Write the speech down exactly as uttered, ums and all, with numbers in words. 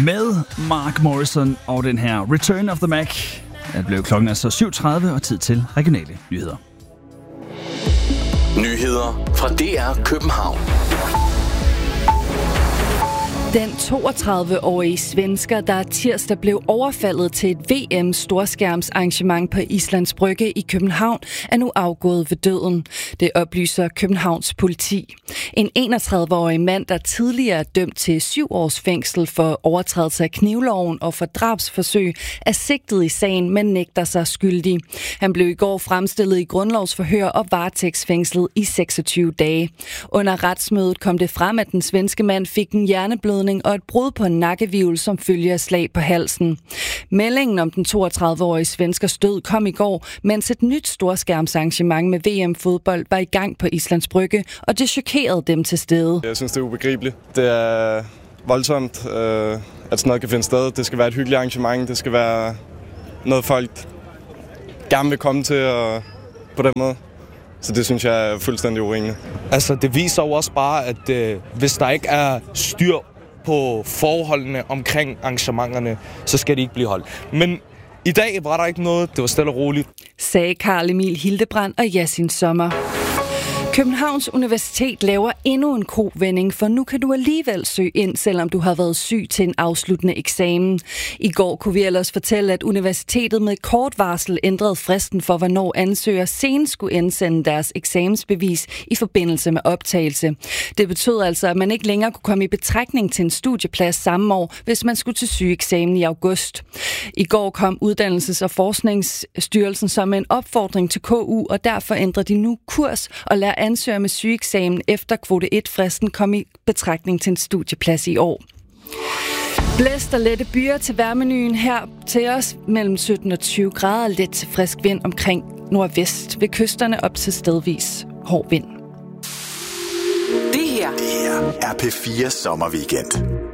med Mark Morrison og den her Return of the Mac. Det blev klokken altså syv tredive og tid til regionale nyheder. Nyheder fra D R København. Den toogtredive-årige svensker, der tirsdag blev overfaldet til et V M-storskærmsarrangement på Islands Brygge i København, er nu afgået ved døden. Det oplyser Københavns politi. En enogtredive-årig mand, der tidligere er dømt til syv års fængsel for overtrædelse af knivloven og for drabsforsøg, er sigtet i sagen, men nægter sig skyldig. Han blev i går fremstillet i grundlovsforhør og varetægtsfængslet i seksogtyve dage. Under retsmødet kom det frem, at den svenske mand fik en hjerneblødning og et brud på en nakkehvirvel som følge af slag på halsen. Meldingen om den toogtredive-årige svenskers død kom i går, mens et nyt storskærmsarrangement med V M-fodbold var i gang på Islands Brygge, og det chokerede dem til stede. Jeg synes, det er ubegribeligt. Det er voldsomt, øh, at sådan noget kan finde sted. Det skal være et hyggeligt arrangement. Det skal være noget, folk gerne vil komme til og på den måde. Så det synes jeg er fuldstændig urimeligt. Altså, det viser jo også bare, at øh, hvis der ikke er styr på forholdene omkring arrangementerne, så skal de ikke blive holdt. Men i dag var der ikke noget. Det var stille og roligt. Sagde Carl Emil Hildebrand og Yasin Sommer. Københavns Universitet laver endnu en kovending, for nu kan du alligevel søge ind, selvom du har været syg til en afsluttende eksamen. I går kunne vi ellers fortælle, at universitetet med kort varsel ændrede fristen for, hvornår ansøgere senest skulle indsende deres eksamensbevis i forbindelse med optagelse. Det betød altså, at man ikke længere kunne komme i betragtning til en studieplads samme år, hvis man skulle til sygeeksamen i august. I går kom Uddannelses- og Forskningsstyrelsen som en opfordring til K U, og derfor ændrer de nu kurs og lader ansøger med sygeeksamen efter kvote et-fristen kom i betragtning til en studieplads i år. Blæst og lette byer til vejrmenuen her til os mellem sytten og tyve grader, let til frisk vind omkring nordvest ved kysterne op til stedvis hård vind. Det her, det her er P fire Sommerweekend.